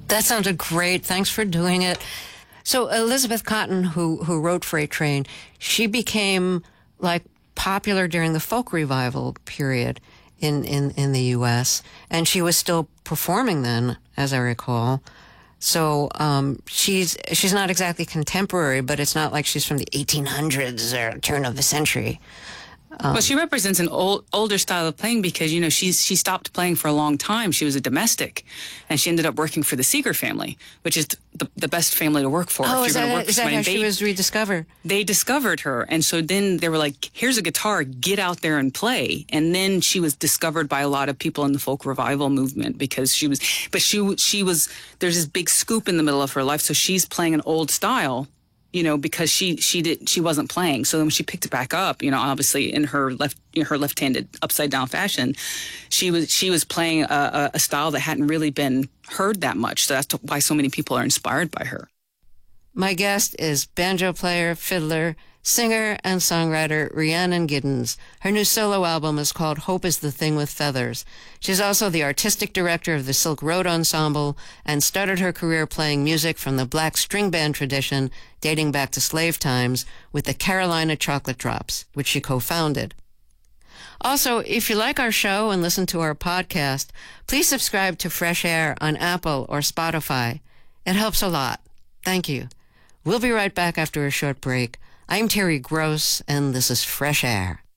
That sounded great. Thanks for doing it. So Elizabeth Cotten, who wrote Freight Train, she became like popular during the folk revival period in the U.S., and she was still performing then, as I recall. So she's not exactly contemporary, but it's not like she's from the 1800s or turn of the century. Well, she represents an older style of playing because, you know, she stopped playing for a long time. She was a domestic, and she ended up working for the Seeger family, which is the best family to work for. Oh, is that how she was rediscovered? They discovered her, and so then they were like, here's a guitar, get out there and play. And then she was discovered by a lot of people in the folk revival movement because she was, there's this big scoop in the middle of her life, so she's playing an old style, you know, because she wasn't playing. So then when she picked it back up, you know, obviously in her left-handed upside down fashion, she was playing a style that hadn't really been heard that much. So that's why so many people are inspired by her. My guest is banjo player, fiddler, singer, and songwriter Rhiannon Giddens. Her new solo album is called Hope is the Thing with Feathers. She's also the artistic director of the Silk Road Ensemble and started her career playing music from the black string band tradition dating back to slave times with the Carolina Chocolate Drops, which she co-founded. Also, if you like our show and listen to our podcast, please subscribe to Fresh Air on Apple or Spotify. It helps a lot. Thank you. We'll be right back after a short break. I'm Terry Gross, and this is Fresh Air.